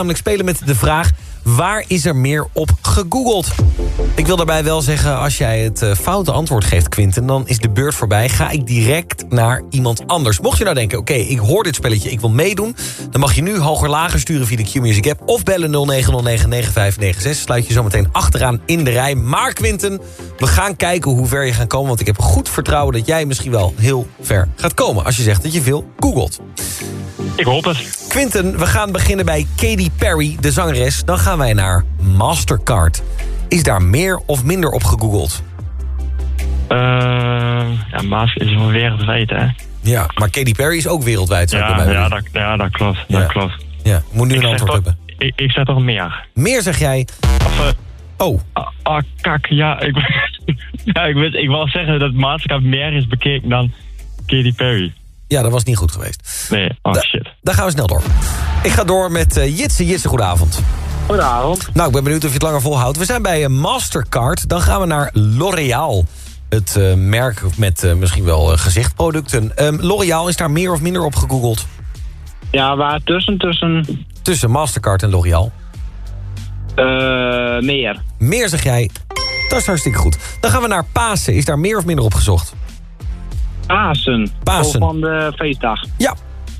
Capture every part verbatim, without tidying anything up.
namelijk spelen met de vraag... waar is er meer op gegoogeld? Ik wil daarbij wel zeggen, als jij het uh, foute antwoord geeft, Quinten... dan is de beurt voorbij, ga ik direct naar iemand anders. Mocht je nou denken, oké, okay, ik hoor dit spelletje, ik wil meedoen... dan mag je nu hoger-lager sturen via de Q-Music app... of bellen nul negen nul negen negen vijf negen zes. Sluit je zo meteen achteraan in de rij. Maar Quinten, we gaan kijken hoe ver je gaat komen... want ik heb goed vertrouwen dat jij misschien wel heel ver gaat komen... als je zegt dat je veel googelt. Ik hoop het. Quinten, we gaan beginnen bij Katy Perry, de zangeres. Dan gaan wij naar Mastercard. Is daar meer of minder op gegoogeld? Uh, ja, Mastercard is wel wereldwijd, hè? Ja, maar Katy Perry is ook wereldwijd. Zou ja, ja, dat, ja, dat klopt. Ja. Dat klopt. Ja, moet nu ik een antwoord toch, hebben. Ik, ik zeg toch meer. Meer zeg jij? Of, uh, oh. Ah, uh, uh, kak, ja. Ik, ja ik, weet, ik wil zeggen dat Mastercard meer is bekeken dan Katy Perry. Ja, dat was niet goed geweest. Nee, oh da, shit. Dan gaan we snel door. Ik ga door met uh, Jitse. Jitse, goedenavond. Goedenavond. Nou, ik ben benieuwd of je het langer volhoudt. We zijn bij uh, Mastercard. Dan gaan we naar L'Oréal. Het uh, merk met uh, misschien wel uh, gezichtproducten. Um, L'Oréal, is daar meer of minder op gegoogeld? Ja, waar tussen, tussen... Tussen Mastercard en L'Oréal? Uh, meer. Meer zeg jij. Dat is hartstikke goed. Dan gaan we naar Pasen. Is daar meer of minder op gezocht? Pasen. Pasen. Van de feestdag. Ja.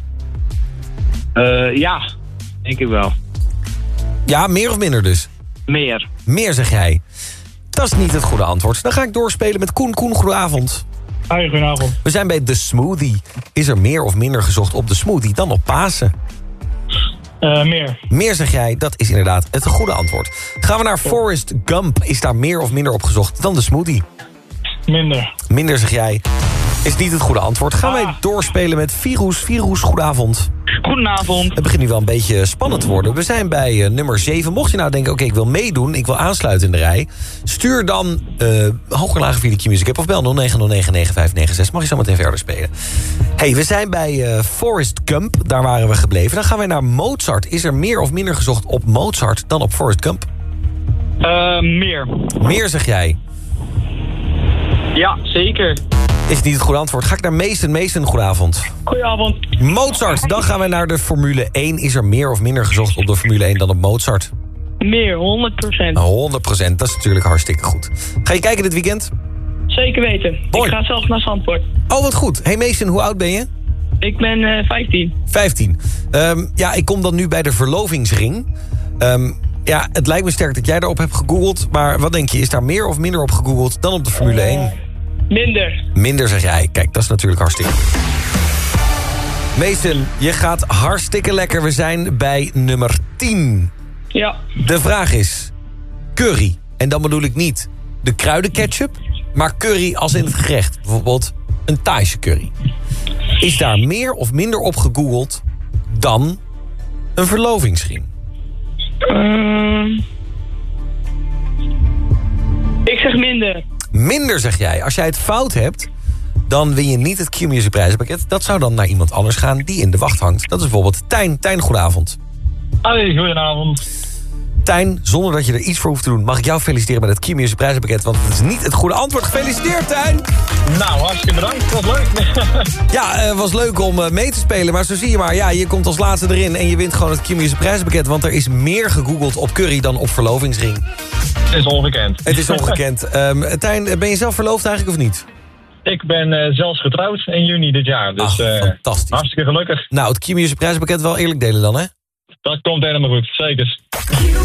Uh, ja, denk ik wel. Ja, meer of minder dus? Meer. Meer zeg jij. Dat is niet het goede antwoord. Dan ga ik doorspelen met Koen. Koen, goedenavond. Hoi, goedenavond. We zijn bij de smoothie. Is er meer of minder gezocht op de smoothie dan op Pasen? Uh, meer. Meer zeg jij, dat is inderdaad het goede antwoord. Gaan we naar Forrest Gump. Is daar meer of minder op gezocht dan de smoothie? Minder. Minder zeg jij. Is niet het goede antwoord. Gaan wij doorspelen met Virus. Virus, goedenavond. Goedenavond. Het begint nu wel een beetje spannend te worden. We zijn bij uh, nummer zeven. Mocht je nou denken, oké, okay, ik wil meedoen, ik wil aansluiten in de rij... stuur dan uh, hoger-lager via de Q-Music app of bel nul negen nul negen negen vijf negen zes. Mag je zo meteen verder spelen. Hey, we zijn bij uh, Forrest Gump. Daar waren we gebleven. Dan gaan wij naar Mozart. Is er meer of minder gezocht op Mozart dan op Forrest Gump? Uh, meer. Meer zeg jij? Ja, zeker. Is niet het goede antwoord. Ga ik naar Mason. Mason, goedenavond. Goedenavond. Mozart, dan gaan we naar de Formule één. Is er meer of minder gezocht op de Formule één dan op Mozart? Meer, honderd procent. honderd procent, dat is natuurlijk hartstikke goed. Ga je kijken dit weekend? Zeker weten. Mooi. Ik ga zelf naar Zandvoort. Oh, wat goed. Hey Mason, hoe oud ben je? Ik ben uh, vijftien. vijftien. Um, ja, ik kom dan nu bij de verlovingsring. Um, ja, het lijkt me sterk dat jij daarop hebt gegoogeld. Maar wat denk je, is daar meer of minder op gegoogeld dan op de Formule één? Uh, minder. Minder zeg jij. Kijk, dat is natuurlijk hartstikke goed. Mason, je gaat hartstikke lekker. We zijn bij nummer tien. Ja. De vraag is, curry. En dan bedoel ik niet de kruidenketchup, maar curry als in het gerecht. Bijvoorbeeld een Thaise curry. Is daar meer of minder op gegoogeld dan een verlovingsring? Uh, ik zeg minder. Minder zeg jij. Als jij het fout hebt, dan win je niet het Q-Music prijzenpakket. Dat zou dan naar iemand anders gaan die in de wacht hangt. Dat is bijvoorbeeld Tijn. Tijn, goedenavond. Hoi, goedenavond. Tijn, zonder dat je er iets voor hoeft te doen, mag ik jou feliciteren met het Q-Music prijzenpakket, want het is niet het goede antwoord. Gefeliciteerd, Tijn! Nou, hartstikke bedankt. Dat was leuk. Ja, het was leuk om mee te spelen, maar zo zie je maar. Ja, je komt als laatste erin en je wint gewoon het Q-Music prijzenpakket, want er is meer gegoogeld op curry dan op verlovingsring. Het is ongekend. Het is ongekend. um, Tijn, ben je zelf verloofd eigenlijk of niet? Ik ben uh, zelfs getrouwd in juni dit jaar. Dus Ach, fantastisch. Uh, hartstikke gelukkig. Nou, het Q-Music prijzenpakket wel eerlijk delen dan, hè? Dat komt helemaal goed, zeker.